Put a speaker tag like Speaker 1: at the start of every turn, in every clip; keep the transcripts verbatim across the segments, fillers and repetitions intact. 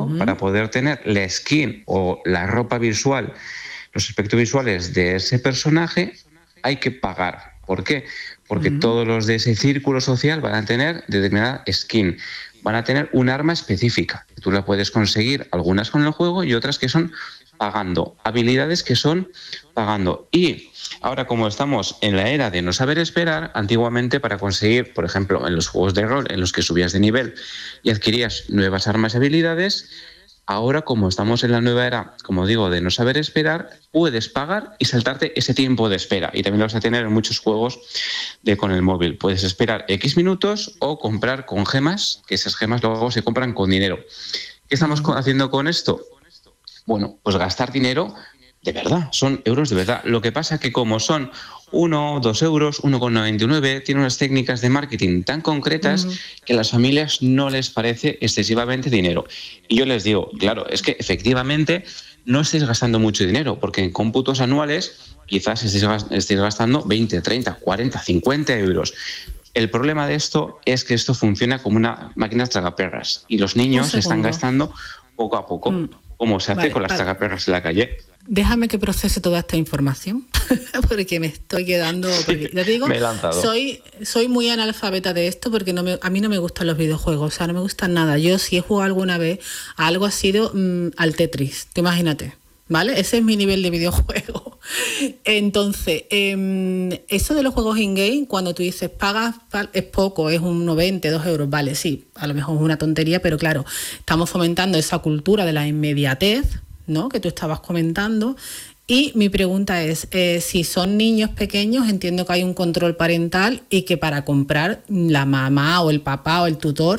Speaker 1: uh-huh. para poder tener la skin o la ropa visual, los aspectos visuales de ese personaje, hay que pagar. ¿Por qué? Porque uh-huh. todos los de ese círculo social van a tener determinada skin, van a tener un arma específica. Tú la puedes conseguir, algunas con el juego y otras que son pagando, habilidades que son pagando. Y ahora, como estamos en la era de no saber esperar, antiguamente para conseguir, por ejemplo, en los juegos de rol en los que subías de nivel y adquirías nuevas armas y habilidades, ahora, como estamos en la nueva era, como digo, de no saber esperar, puedes pagar y saltarte ese tiempo de espera. Y también lo vas a tener en muchos juegos de con el móvil. Puedes esperar X minutos o comprar con gemas, que esas gemas luego se compran con dinero. ¿Qué estamos haciendo con esto? Bueno, pues gastar dinero de verdad, son euros de verdad. Lo que pasa es que como son uno, dos euros, uno con noventa y nueve, tiene unas técnicas de marketing tan concretas uh-huh. que a las familias no les parece excesivamente dinero. Y yo les digo, claro, es que efectivamente no estéis gastando mucho dinero, porque en cómputos anuales quizás estéis gastando veinte, treinta, cuarenta, cincuenta euros. El problema de esto es que esto funciona como una máquina tragaperras y los niños están gastando poco a poco, mm. como se hace vale, con las vale. tragaperras en la calle.
Speaker 2: Déjame que procese toda esta información, porque me estoy quedando... Porque, ya te digo,
Speaker 1: me he lanzado.
Speaker 2: Soy, soy muy analfabeta de esto, porque no me, a mí no me gustan los videojuegos, o sea, no me gustan nada. Yo, si he jugado alguna vez a algo, ha sido mmm, al Tetris, te imagínate, ¿vale? Ese es mi nivel de videojuego. Entonces, eh, eso de los juegos in-game, cuando tú dices pagas, es poco, es un noventa, dos euros, vale, sí, a lo mejor es una tontería, pero claro, estamos fomentando esa cultura de la inmediatez, ¿no?, que tú estabas comentando. Y mi pregunta es, eh, si son niños pequeños, entiendo que hay un control parental y que para comprar la mamá o el papá o el tutor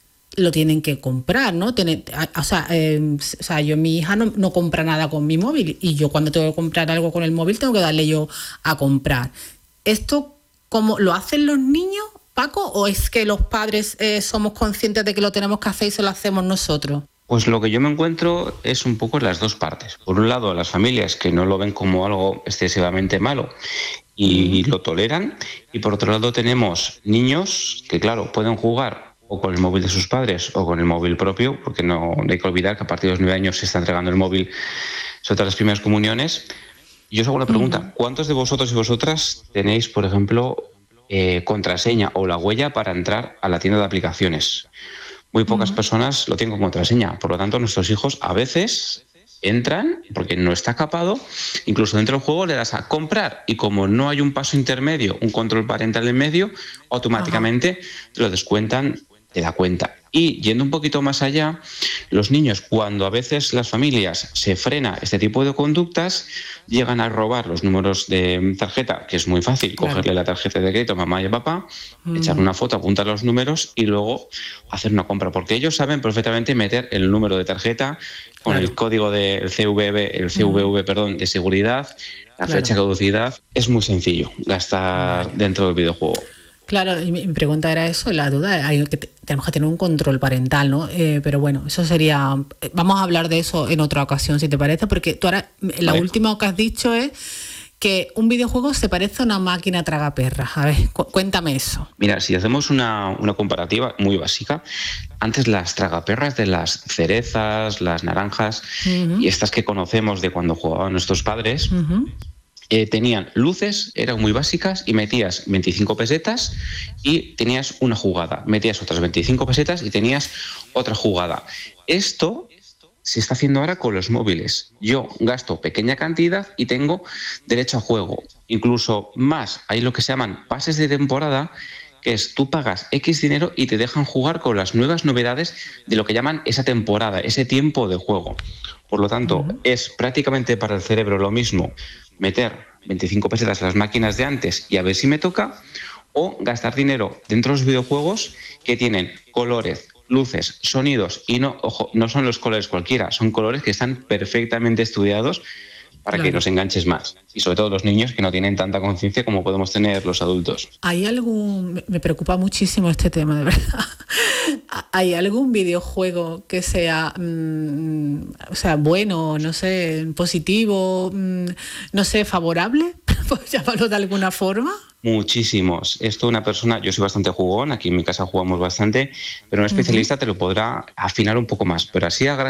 Speaker 2: lo tienen que comprar, ¿no? Tiene, o, sea, eh, o sea, yo, mi hija no, no compra nada con mi móvil y yo cuando tengo que comprar algo con el móvil tengo que darle yo a comprar. ¿Esto cómo lo hacen los niños, Paco, o es que los padres eh, somos conscientes de que lo tenemos que hacer y se lo hacemos nosotros?
Speaker 1: Pues lo que yo me encuentro es un poco las dos partes. Por un lado, las familias que no lo ven como algo excesivamente malo y mm. lo toleran. Y por otro lado tenemos niños que, claro, pueden jugar o con el móvil de sus padres o con el móvil propio, porque no, no hay que olvidar que a partir de los nueve años se está entregando el móvil, sobre todo las primeras comuniones. Y yo os hago una pregunta. Mm. ¿Cuántos de vosotros y vosotras tenéis, por ejemplo, eh, contraseña o la huella para entrar a la tienda de aplicaciones? Muy pocas uh-huh. personas lo tienen con contraseña. Por lo tanto, nuestros hijos a veces entran, porque no está capado, incluso dentro del juego le das a comprar y como no hay un paso intermedio, un control parental en medio, automáticamente uh-huh. te lo descuentan de la cuenta. Y yendo un poquito más allá, los niños, cuando a veces las familias se frena este tipo de conductas, llegan a robar los números de tarjeta, que es muy fácil, claro. cogerle la tarjeta de crédito a mamá y a papá, mm. echar una foto, apuntar los números y luego hacer una compra, porque ellos saben perfectamente meter el número de tarjeta con claro. el código del C V V, el C V V, mm. perdón, de seguridad, la claro. fecha de caducidad. Es muy sencillo gastar mm. dentro del videojuego.
Speaker 2: Claro, y mi pregunta era eso, la duda, hay que tenemos que tener un control parental, ¿no? Eh, pero bueno, eso sería, vamos a hablar de eso en otra ocasión, si te parece, porque tú ahora, la vale. última que has dicho es que un videojuego se parece a una máquina tragaperras. A ver, cu- cuéntame eso.
Speaker 1: Mira, si hacemos una, una comparativa muy básica, antes las tragaperras de las cerezas, las naranjas uh-huh. y estas que conocemos de cuando jugaban nuestros padres, uh-huh. Eh, tenían luces, eran muy básicas y metías veinticinco pesetas y tenías una jugada. Metías otras veinticinco pesetas y tenías otra jugada. Esto se está haciendo ahora con los móviles. Yo gasto pequeña cantidad y tengo derecho a juego. Incluso más, hay lo que se llaman pases de temporada, que es tú pagas X dinero y te dejan jugar con las nuevas novedades de lo que llaman esa temporada, ese tiempo de juego. Por lo tanto, uh-huh. es prácticamente para el cerebro lo mismo meter veinticinco pesetas en las máquinas de antes y a ver si me toca, o gastar dinero dentro de los videojuegos que tienen colores, luces, sonidos y no, ojo, no son los colores cualquiera, son colores que están perfectamente estudiados para claro. que nos enganches más. Y sobre todo los niños que no tienen tanta conciencia como podemos tener los adultos.
Speaker 2: ¿Hay algún... Me preocupa muchísimo este tema, de verdad. ¿Hay algún videojuego que sea, mmm, o sea, bueno, no sé, positivo, mmm, no sé, favorable, por llamarlo de alguna forma?
Speaker 1: Muchísimos. Esto una persona, yo soy bastante jugón, aquí en mi casa jugamos bastante, pero un especialista uh-huh. te lo podrá afinar un poco más. Pero así a